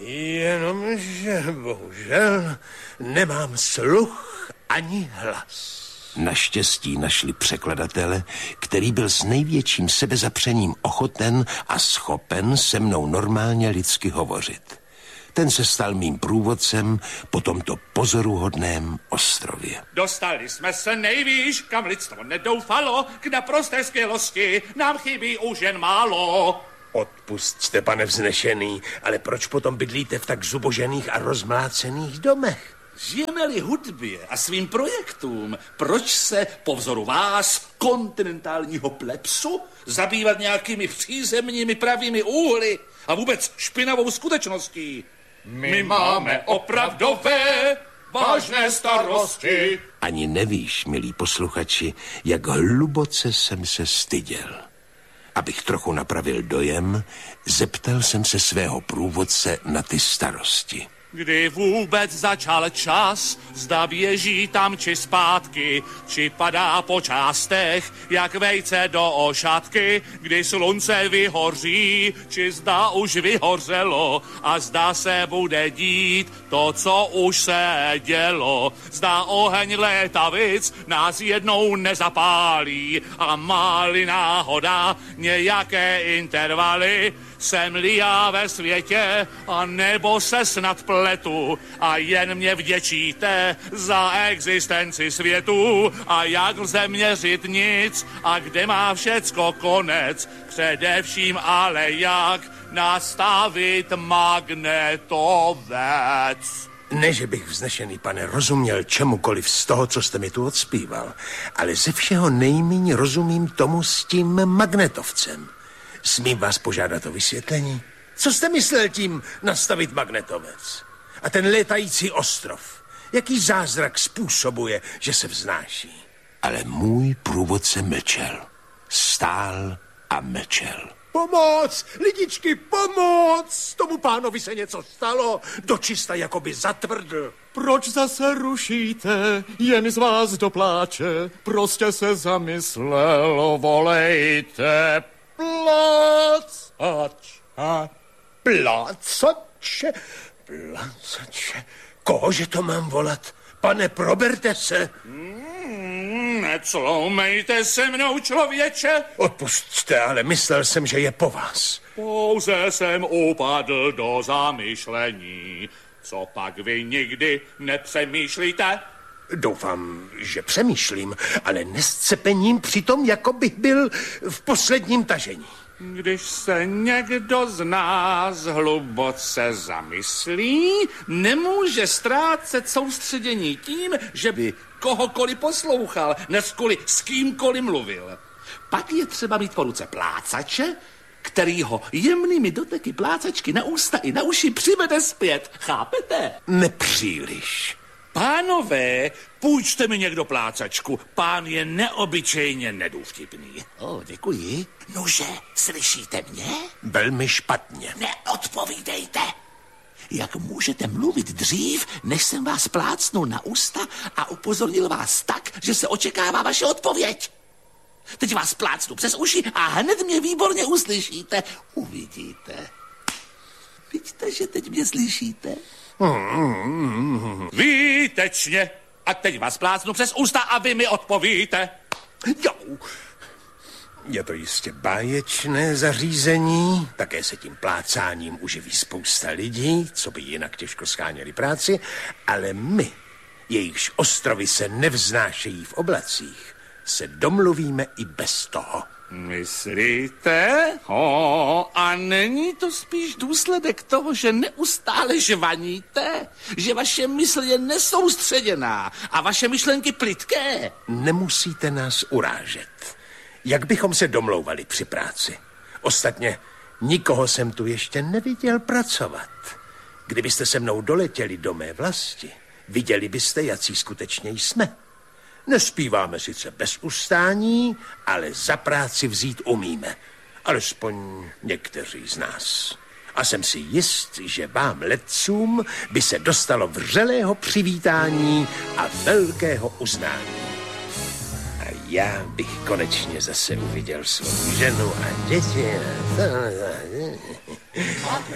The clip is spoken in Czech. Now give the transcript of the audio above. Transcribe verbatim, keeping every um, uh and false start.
Jenomže bohužel nemám sluch ani hlas. Naštěstí našli překladatele, který byl s největším sebezapřením ochoten a schopen se mnou normálně lidsky hovořit. Ten se stal mým průvodcem po tomto pozoruhodném ostrově. Dostali jsme se nejvýš, kam lidstvo nedoufalo, k naprosté skvělosti nám chybí už jen málo. Odpusťte, pane vznešený, ale proč potom bydlíte v tak zubožených a rozmlácených domech? Žijeme-li hudbě a svým projektům, proč se po vzoru vás, kontinentálního plepsu, zabývat nějakými přízemními pravými úhly a vůbec špinavou skutečností? My, My máme opravdové, vážné starosti. Ani nevíš, milí posluchači, jak hluboce jsem se styděl. Abych trochu napravil dojem, zeptal jsem se svého průvodce na ty starosti. Kdy vůbec začal čas, zda běží tam či zpátky, či padá po částech, jak vejce do ošatky, kdy slunce vyhoří, či zda už vyhořelo a zda se bude dít to, co už se dělo. Zda oheň létavic nás jednou nezapálí a máli náhoda nějaké intervaly, jsem-li já ve světě, a nebo se snad pletu a jen mě vděčíte za existenci světu a jak lze měřit nic a kde má všecko konec, především ale jak nastavit magnetovec. Ne, že bych vznešený pane rozuměl čemukoliv z toho, co jste mi tu odspíval, ale ze všeho nejmíň rozumím tomu s tím magnetovcem. Smím vás požádat o vysvětlení? Co jste myslel tím nastavit magnetovec? A ten létající ostrov, jaký zázrak způsobuje, že se vznáší? Ale můj průvodce mlčel. Stál a mlčel. Pomoc! Lidičky, pomoc! Tomu pánovi se něco stalo, dočista jakoby zatvrdl. Proč zase rušíte? Jen z vás dopláče. Prostě se zamyslel, volejte. Plácače. Plácače? Plácače? Kohože to mám volat? Pane, proberte se. Mm, necloumejte se mnou, člověče. Odpusťte, ale myslel jsem, že je po vás. Pouze jsem upadl do zamyšlení. Co pak vy nikdy nepřemýšlíte? Doufám, že přemýšlím, ale nescepením přitom, jako bych byl v posledním tažení. Když se někdo z nás hluboce zamyslí, nemůže ztrácet soustředění tím, že by kohokoliv poslouchal, neskoli s kýmkoliv mluvil. Pak je třeba mít po ruce plácače, který ho jemnými doteky plácačky na ústa i na uši přivede zpět. Chápete? Nepříliš. Pánové, půjčte mi někdo plácačku. Pán je neobyčejně nedůvtipný. O, děkuji. Nože, slyšíte mě? Velmi špatně. Neodpovídejte. Jak můžete mluvit dřív, než jsem vás plácnul na ústa a upozornil vás tak, že se očekává vaše odpověď? Teď vás plácnu přes uši a hned mě výborně uslyšíte. Uvidíte. Vidíte, že teď mě slyšíte? Výtečně. A teď vás plácnu přes ústa a vy mi odpovíte. Jo. Je to jistě báječné zařízení, také se tím plácáním uživí spousta lidí, co by jinak těžko scháněli práci, ale my, jejichž ostrovy se nevznášejí v oblacích, se domluvíme i bez toho. Myslíte? O, a není to spíš důsledek toho, že neustále žvaníte? Že vaše mysl je nesoustředěná a vaše myšlenky plytké? Nemusíte nás urážet. Jak bychom se domlouvali při práci? Ostatně nikoho jsem tu ještě neviděl pracovat. Kdybyste se mnou doletěli do mé vlasti, viděli byste, jací skutečně jsme. Nespíváme sice bez ustání, ale za práci vzít umíme. Alespoň někteří z nás. A jsem si jist, že vám letcům by se dostalo vřelého přivítání a velkého uznání. A já bych konečně zase uviděl svou ženu a děti.